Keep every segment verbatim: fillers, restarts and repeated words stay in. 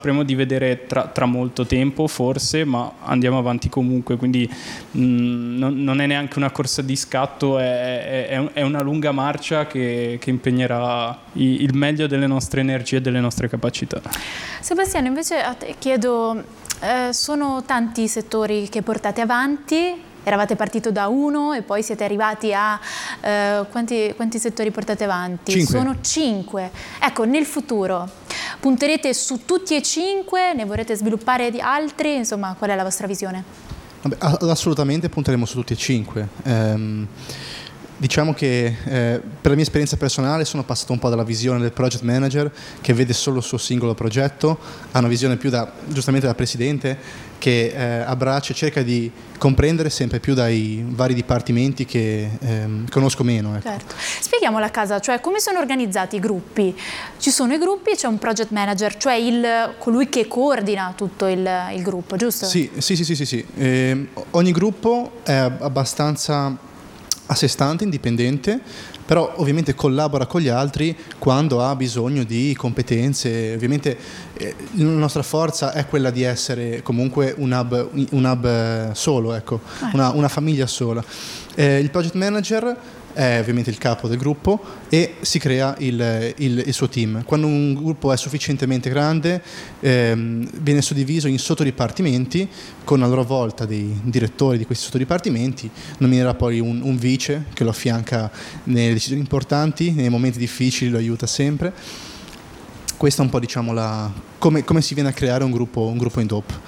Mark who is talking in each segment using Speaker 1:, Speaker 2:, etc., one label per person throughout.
Speaker 1: Speriamo di vedere tra, tra molto tempo forse, ma andiamo avanti comunque, quindi mh, non, non è neanche una corsa di scatto, è, è, è una lunga marcia che, che impegnerà il meglio delle nostre energie e delle nostre capacità.
Speaker 2: Sebastiano, invece a te chiedo, eh, sono tanti i settori che portate avanti. Eravate partito da uno e poi siete arrivati a eh, quanti, quanti settori portate avanti?
Speaker 3: Cinque.
Speaker 2: Sono cinque. Ecco, nel futuro punterete su tutti e cinque? Ne vorrete sviluppare di altri? Insomma, qual è la vostra visione?
Speaker 3: Vabbè, assolutamente punteremo su tutti e cinque. Ehm, diciamo che eh, per la mia esperienza personale sono passato un po' dalla visione del project manager che vede solo il suo singolo progetto a una visione più da, giustamente da presidente, che eh, abbraccia e cerca di comprendere sempre più dai vari dipartimenti che ehm, conosco meno. Ecco.
Speaker 2: Certo. Spieghiamola a casa, cioè come sono organizzati i gruppi? Ci sono i gruppi e c'è un project manager, cioè il, colui che coordina tutto il, il gruppo, giusto?
Speaker 3: Sì, sì, sì, sì, sì, sì. Eh, ogni gruppo è abbastanza a sé stante, indipendente, però ovviamente collabora con gli altri quando ha bisogno di competenze. Ovviamente eh, la nostra forza è quella di essere comunque un hub, un hub solo, ecco, eh. una, una famiglia sola. Eh, il project manager è ovviamente il capo del gruppo e si crea il, il, il suo team. Quando un gruppo è sufficientemente grande ehm, viene suddiviso in sottodipartimenti con a loro volta dei direttori di questi sottodipartimenti, nominerà poi un, un vice che lo affianca nelle decisioni importanti, nei momenti difficili lo aiuta sempre. Questa è un po', diciamo, la, come, come si viene a creare un gruppo, un gruppo in D O P.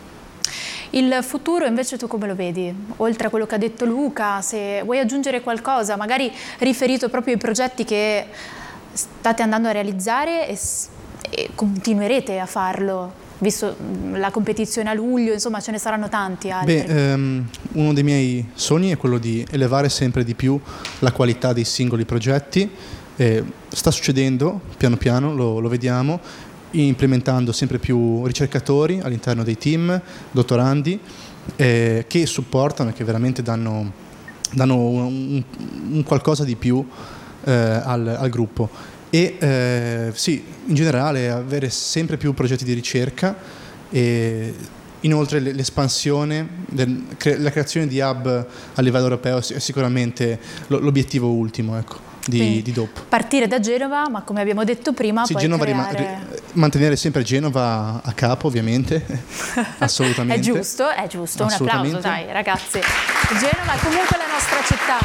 Speaker 2: Il futuro invece tu come lo vedi? Oltre a quello che ha detto Luca, se vuoi aggiungere qualcosa, magari riferito proprio ai progetti che state andando a realizzare e, e continuerete a farlo, visto la competizione a luglio, insomma ce ne saranno tanti altri.
Speaker 3: Beh, um, uno dei miei sogni è quello di elevare sempre di più la qualità dei singoli progetti. Eh, sta succedendo piano piano, lo, lo vediamo, implementando sempre più ricercatori all'interno dei team, dottorandi, eh, che supportano e che veramente danno, danno un, un qualcosa di più eh, al, al gruppo. E eh, sì, in generale avere sempre più progetti di ricerca e inoltre l'espansione, la creazione di hub a livello europeo è sicuramente l'obiettivo ultimo, ecco. Di, di D O P.
Speaker 2: Partire da Genova, ma come abbiamo detto prima,
Speaker 3: sì,
Speaker 2: poi
Speaker 3: Genova
Speaker 2: creare...
Speaker 3: rima- mantenere sempre Genova a capo, ovviamente. Assolutamente.
Speaker 2: È giusto, è giusto, un applauso, dai ragazzi. Genova è comunque la nostra città.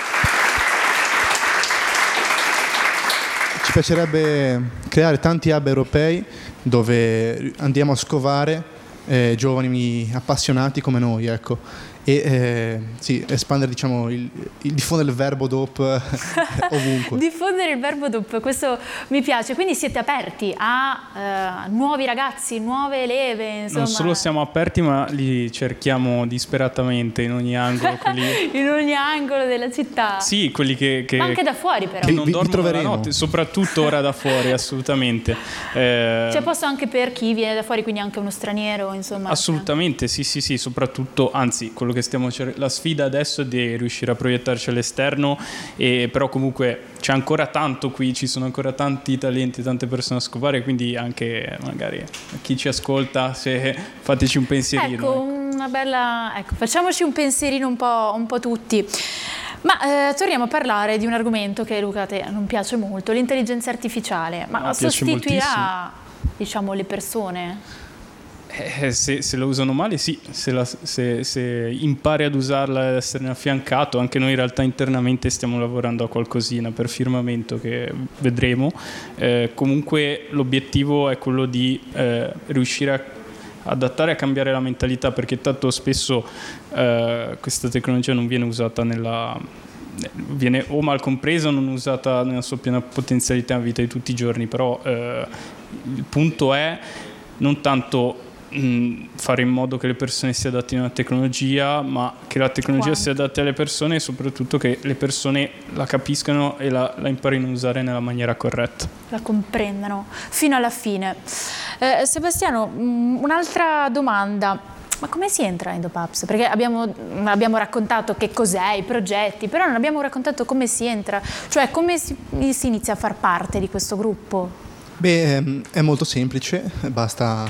Speaker 3: Ci piacerebbe creare tanti hub europei dove andiamo a scovare eh, giovani appassionati come noi, ecco. E eh, sì, espandere, diciamo, il, il diffondere il verbo D O P ovunque.
Speaker 2: Diffondere il verbo D O P, questo mi piace. Quindi siete aperti a uh, nuovi ragazzi, nuove leve, insomma.
Speaker 1: Non solo siamo aperti, ma li cerchiamo disperatamente in ogni angolo. Quelli...
Speaker 2: in ogni angolo della città.
Speaker 1: Sì, quelli che, che...
Speaker 2: ma anche da fuori però.
Speaker 1: Che non
Speaker 3: vi,
Speaker 1: dormono
Speaker 3: vi
Speaker 1: la notte, soprattutto ora da fuori, assolutamente. Eh...
Speaker 2: C'è posto anche per chi viene da fuori, quindi anche uno straniero, insomma.
Speaker 1: Assolutamente, sì, sì, sì, soprattutto, anzi, quello che stiamo cer- la sfida adesso è di riuscire a proiettarci all'esterno, e però comunque c'è ancora tanto qui, ci sono ancora tanti talenti, tante persone a scovare, quindi anche magari chi ci ascolta, se fateci un pensierino.
Speaker 2: Ecco, una bella, ecco, facciamoci un pensierino un po', un po' tutti. Ma eh, torniamo a parlare di un argomento che Luca a te non piace molto, l'intelligenza artificiale. Ma
Speaker 1: no,
Speaker 2: sostituirà, diciamo, le persone?
Speaker 1: Eh, se, se lo usano male sì, se, la, se, se impari ad usarla e ad esserne affiancato. Anche noi in realtà internamente stiamo lavorando a qualcosina per firmamento che vedremo. Eh, comunque l'obiettivo è quello di eh, riuscire a adattare e a cambiare la mentalità, perché tanto spesso eh, questa tecnologia non viene usata nella... viene o mal compresa o non usata nella sua piena potenzialità in vita di tutti i giorni. Però eh, il punto è non tanto fare in modo che le persone si adattino alla tecnologia, ma che la tecnologia
Speaker 2: Quanto?
Speaker 1: si adatti alle persone, e soprattutto che le persone la capiscano e la, la imparino a usare nella maniera corretta,
Speaker 2: la comprendano fino alla fine. eh, Sebastiano, un'altra domanda: ma come si entra in DOPAPS? Perché abbiamo, abbiamo raccontato che cos'è, i progetti, però non abbiamo raccontato come si entra, cioè come si, si inizia a far parte di questo gruppo.
Speaker 3: Beh, ehm, è molto semplice, basta